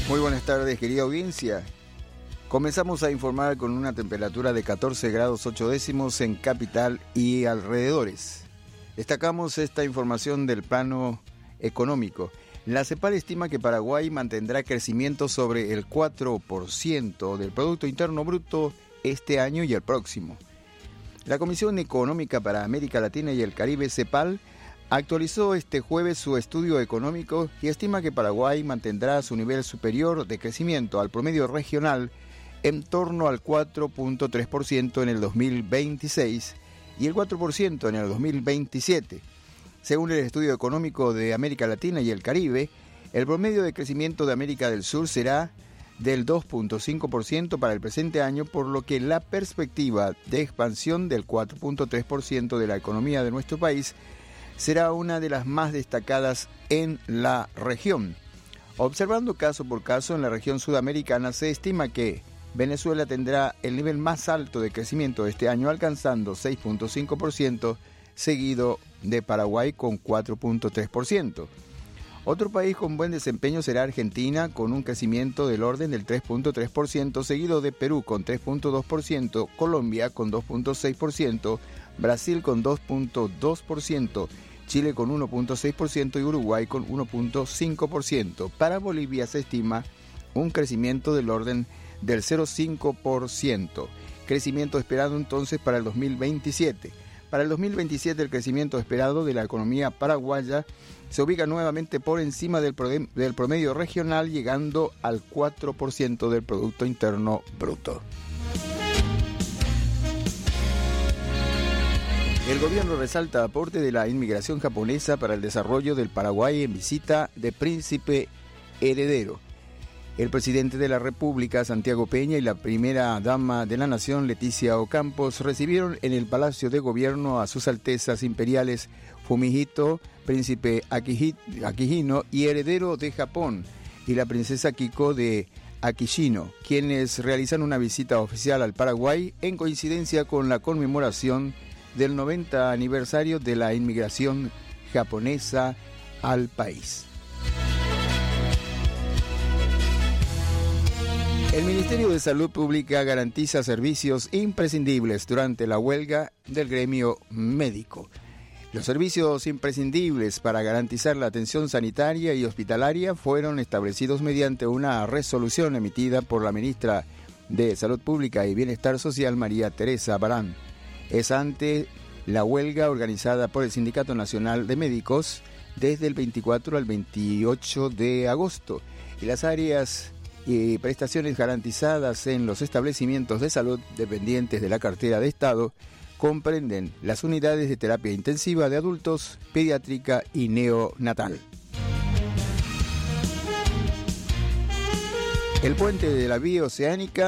Muy buenas tardes, querida audiencia. Comenzamos a informar con una temperatura de 14 grados 8 décimos en capital y alrededores. Destacamos esta información del plano económico. La CEPAL estima que Paraguay mantendrá crecimiento sobre el 4% del Producto Interno Bruto este año y el próximo. La Comisión Económica para América Latina y el Caribe, CEPAL, actualizó este jueves su estudio económico y estima que Paraguay mantendrá su nivel superior de crecimiento al promedio regional en torno al 4.3% en el 2026 y el 4% en el 2027. Según el estudio económico de América Latina y el Caribe, el promedio de crecimiento de América del Sur será del 2.5% para el presente año, por lo que la perspectiva de expansión del 4.3% de la economía de nuestro país será una de las más destacadas en la región. Observando caso por caso, en la región sudamericana se estima que Venezuela tendrá el nivel más alto de crecimiento de este año, alcanzando 6.5%, seguido de Paraguay con 4.3%. Otro país con buen desempeño será Argentina, con un crecimiento del orden del 3.3%, seguido de Perú con 3.2%, Colombia con 2.6%, Brasil con 2.2%, Chile con 1.6% y Uruguay con 1.5%. Para Bolivia se estima un crecimiento del orden del 0.5%. Crecimiento esperado entonces para el 2027. Para el 2027 el crecimiento esperado de la economía paraguaya se ubica nuevamente por encima del promedio regional, llegando al 4% del Producto Interno Bruto. El gobierno resalta aporte de la inmigración japonesa para el desarrollo del Paraguay en visita de príncipe heredero. El presidente de la República, Santiago Peña, y la primera dama de la nación, Leticia Ocampos, recibieron en el Palacio de Gobierno a sus altezas imperiales Fumihito, príncipe Akihino y heredero de Japón, y la princesa Kiko de Akishino, quienes realizan una visita oficial al Paraguay en coincidencia con la conmemoración del 90 aniversario de la inmigración japonesa al país. El Ministerio de Salud Pública garantiza servicios imprescindibles durante la huelga del gremio médico. Los servicios imprescindibles para garantizar la atención sanitaria y hospitalaria fueron establecidos mediante una resolución emitida por la ministra de Salud Pública y Bienestar Social, María Teresa Barán. Es ante la huelga organizada por el Sindicato Nacional de Médicos desde el 24 al 28 de agosto, y las áreas y prestaciones garantizadas en los establecimientos de salud dependientes de la cartera de Estado comprenden las unidades de terapia intensiva de adultos, pediátrica y neonatal. El puente de la vía oceánica